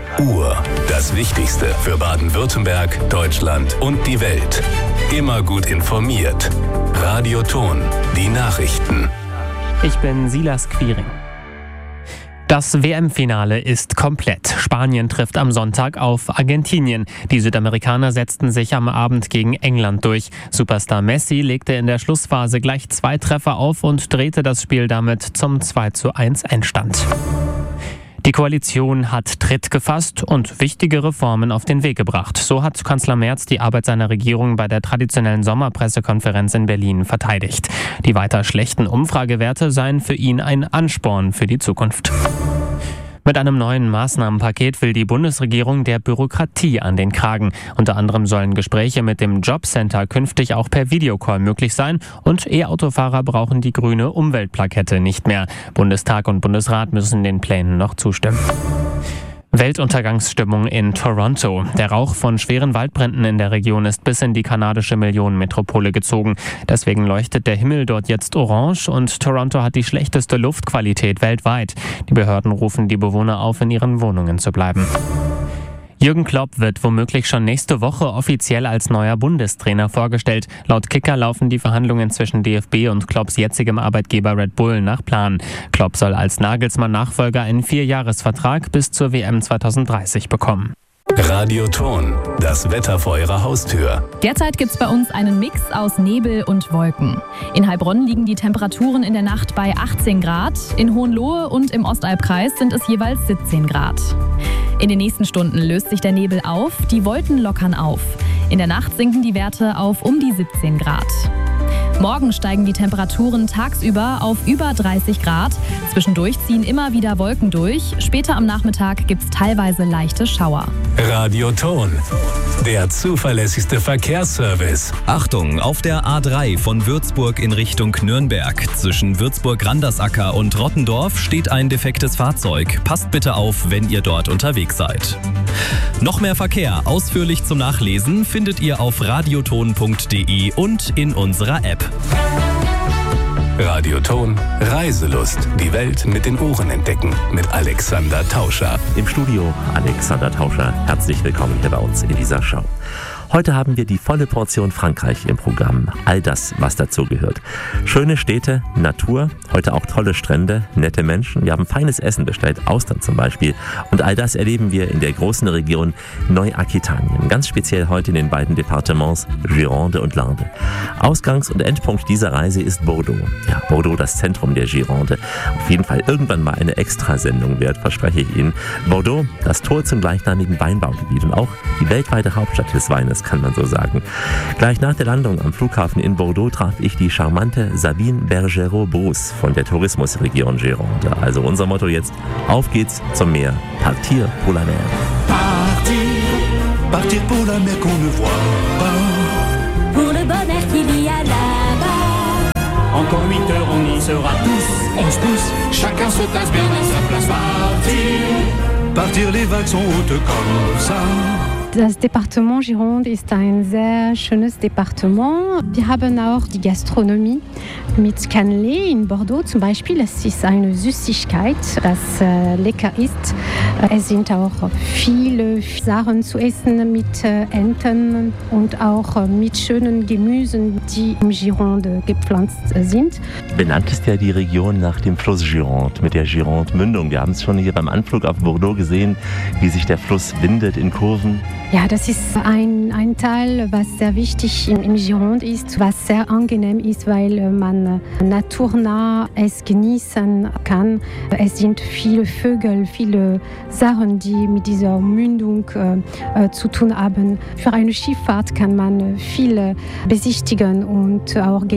Das Wichtigste für Baden-Württemberg, Deutschland und die Welt. Immer gut informiert. Radio Ton, die Nachrichten. Ich bin Silas Quiring. Das WM-Finale ist komplett. Spanien trifft am Sonntag auf Argentinien. Die Südamerikaner setzten sich am Abend gegen England durch. Superstar Messi legte in der Schlussphase gleich 2 Treffer auf und drehte das Spiel damit zum 2:1 Endstand. Die Koalition hat Tritt gefasst und wichtige Reformen auf den Weg gebracht. So hat Kanzler Merz die Arbeit seiner Regierung bei der traditionellen Sommerpressekonferenz in Berlin verteidigt. Die weiter schlechten Umfragewerte seien für ihn ein Ansporn für die Zukunft. Mit einem neuen Maßnahmenpaket will die Bundesregierung der Bürokratie an den Kragen. Unter anderem sollen Gespräche mit dem Jobcenter künftig auch per Videocall möglich sein und E-Autofahrer brauchen die grüne Umweltplakette nicht mehr. Bundestag und Bundesrat müssen den Plänen noch zustimmen. Weltuntergangsstimmung in Toronto. Der Rauch von schweren Waldbränden in der Region ist bis in die kanadische Millionenmetropole gezogen. Deswegen leuchtet der Himmel dort jetzt orange und Toronto hat die schlechteste Luftqualität weltweit. Die Behörden rufen die Bewohner auf, in ihren Wohnungen zu bleiben. Jürgen Klopp wird womöglich schon nächste Woche offiziell als neuer Bundestrainer vorgestellt. Laut Kicker laufen die Verhandlungen zwischen DFB und Klopps jetzigem Arbeitgeber Red Bull nach Plan. Klopp soll als Nagelsmann-Nachfolger einen 4-Jahres-Vertrag bis zur WM 2030 bekommen. Radio Ton, das Wetter vor Ihrer Haustür. Derzeit gibt es bei uns einen Mix aus Nebel und Wolken. In Heilbronn liegen die Temperaturen in der Nacht bei 18 Grad. In Hohenlohe und im Ostalbkreis sind es jeweils 17 Grad. In den nächsten Stunden löst sich der Nebel auf, die Wolken lockern auf. In der Nacht sinken die Werte auf um die 17 Grad. Morgen steigen die Temperaturen tagsüber auf über 30 Grad. Zwischendurch ziehen immer wieder Wolken durch. Später am Nachmittag gibt es teilweise leichte Schauer. Radio Ton, der zuverlässigste Verkehrsservice. Achtung, auf der A3 von Würzburg in Richtung Nürnberg. Zwischen Würzburg-Randersacker und Rottendorf steht ein defektes Fahrzeug. Passt bitte auf, wenn ihr dort unterwegs seid. Noch mehr Verkehr, ausführlich zum Nachlesen, findet ihr auf radioton.de und in unserer App. Radio Ton, Reiselust. Die Welt mit den Ohren entdecken. Mit Alexander Tauscher. Im Studio Alexander Tauscher. Herzlich willkommen hier bei uns in dieser Show. Heute haben wir die volle Portion Frankreich im Programm. All das, was dazu gehört. Schöne Städte, Natur, heute auch tolle Strände, nette Menschen. Wir haben feines Essen bestellt, Austern zum Beispiel. Und all das erleben wir in der großen Region Neu-Aquitanien. Ganz speziell heute in den beiden Departements Gironde und Landes. Ausgangs- und Endpunkt dieser Reise ist Bordeaux. Ja, Bordeaux, das Zentrum der Gironde. Auf jeden Fall irgendwann mal eine Extrasendung wert, verspreche ich Ihnen. Bordeaux, das Tor zum gleichnamigen Weinbaugebiet und auch die weltweite Hauptstadt des Weines, kann man so sagen. Gleich nach der Landung am Flughafen in Bordeaux traf ich die charmante Sabine Bergerot-Bruce von der Tourismusregion Gironde. Also unser Motto jetzt, auf geht's zum Meer. Partir pour la mer. Partir pour la mer qu'on ne voit pas. Pour le bonheur qu'il y a là-bas. Encore 8 heures, on y sera tous. On se pousse, chacun se tasse bien à sa place. Partir, les vagues sont hautes comme ça. Das Departement Gironde ist ein sehr schönes Departement. Wir haben auch die Gastronomie mit Cannelé in Bordeaux zum Beispiel. Es ist eine Süßigkeit, das lecker ist. Es sind auch viele Sachen zu essen mit Enten und auch mit schönen Gemüsen, die im Gironde gepflanzt sind. Benannt ist ja die Region nach dem Fluss Gironde mit der Gironde-Mündung. Wir haben es schon hier beim Anflug auf Bordeaux gesehen, wie sich der Fluss windet in Kurven. Ja, das ist ein Teil, was sehr wichtig im Gironde ist, was sehr angenehm ist, weil man naturnah es genießen kann. Es sind viele Vögel, viele Sachen, die mit dieser Mündung zu tun haben. Für eine Schifffahrt kann man viel besichtigen und auch